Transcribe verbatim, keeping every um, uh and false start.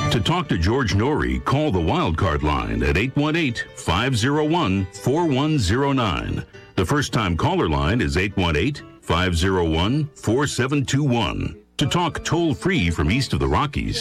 To talk to George Norrie, call the Wildcard line at eight one eight, five oh one, four one oh nine. The first-time caller line is eight one eight, five oh one, four seven two one. To talk toll-free from east of the Rockies,